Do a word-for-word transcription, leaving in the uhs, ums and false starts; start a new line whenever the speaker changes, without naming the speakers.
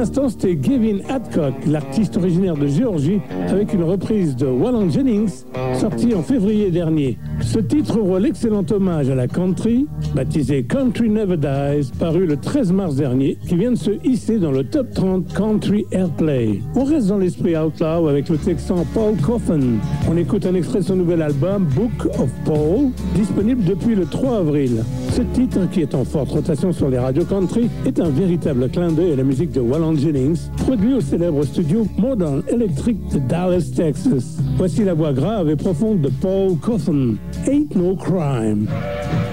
l'instant, c'était Gavin Adcock, l'artiste originaire de Géorgie, avec une reprise de Waylon Jennings, sortie en février dernier. Ce titre rend l'excellent hommage à la country, baptisé Country Never Dies, paru le treize mars dernier, qui vient de se hisser dans le top trente Country Airplay. On reste dans l'esprit outlaw avec le Texan Paul Coffin. On écoute un extrait de son nouvel album, Book of Paul, disponible depuis le trois avril. Ce titre, qui est en forte rotation sur les radios country, est un véritable clin d'œil à la musique de Waylon Jennings, produit au célèbre studio Modern Electric de Dallas, Texas. Voici la voix grave et profonde de Paul Coffin, Ain't No Crime.